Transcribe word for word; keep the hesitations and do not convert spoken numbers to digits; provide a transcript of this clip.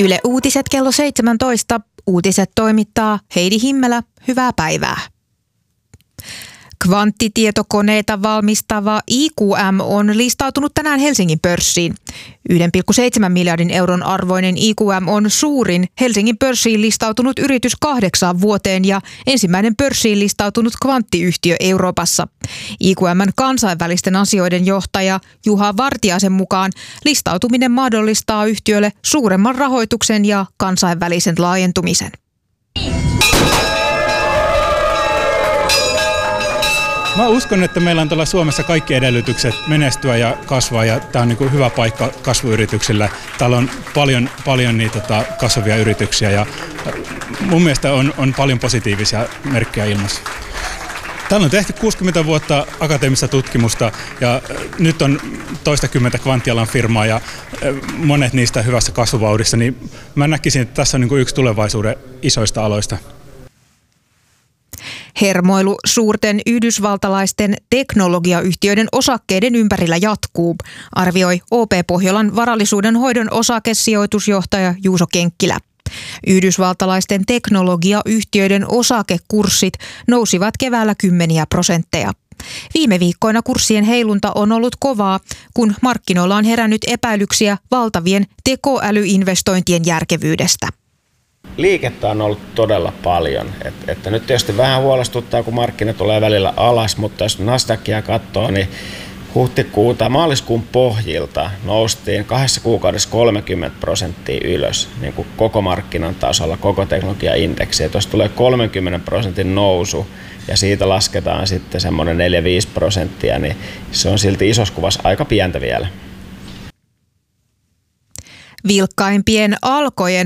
Yle Uutiset kello seitsemäntoista. Uutiset toimittaa Heidi Himmelä. Hyvää päivää. Kvanttitietokoneita valmistava I Q M on listautunut tänään Helsingin pörssiin. yksi pilkku seitsemän miljardin euron arvoinen I Q M on suurin Helsingin pörssiin listautunut yritys kahdeksaan vuoteen ja ensimmäinen pörssiin listautunut kvanttiyhtiö Euroopassa. I Q M:n kansainvälisten asioiden johtaja Juha Vartiaisen mukaan listautuminen mahdollistaa yhtiölle suuremman rahoituksen ja kansainvälisen laajentumisen. Mä uskon, että meillä on tuolla Suomessa kaikki edellytykset menestyä ja kasvaa, ja tämä on niin kuin hyvä paikka kasvuyrityksillä. Täällä on paljon, paljon niitä tota, kasvavia yrityksiä, ja mun mielestä on, on paljon positiivisia merkkejä ilmassa. Täällä on tehty kuusikymmentä vuotta akateemista tutkimusta, ja nyt on toistakymmentä kvanttialan firmaa, ja monet niistä hyvässä kasvuvauhdissa, niin mä näkisin, että tässä on niin kuin yksi tulevaisuuden isoista aloista. Hermoilu suurten yhdysvaltalaisten teknologiayhtiöiden osakkeiden ympärillä jatkuu, arvioi O P Pohjolan varallisuuden hoidon osakesijoitusjohtaja Juuso Kenkkilä. Yhdysvaltalaisten teknologiayhtiöiden osakekurssit nousivat keväällä kymmeniä prosentteja. Viime viikkoina kurssien heilunta on ollut kovaa, kun markkinoilla on herännyt epäilyksiä valtavien tekoälyinvestointien järkevyydestä. Liikettä on ollut todella paljon. Et, että nyt tietysti vähän huolestuttaa, kun markkina tulee välillä alas, mutta jos Nasdaqia katsoo, niin huhtikuuta maaliskuun pohjilta noustiin kahdessa kuukaudessa kolmekymmentä prosenttia ylös niin kuin koko markkinan tasolla, koko teknologiaindeksi. Jos tulee kolmenkymmenen prosentin nousu ja siitä lasketaan sitten semmoinen neljä viisi prosenttia, niin se on silti isossa kuvassa aika pientä vielä. Vilkkaimpien alkojen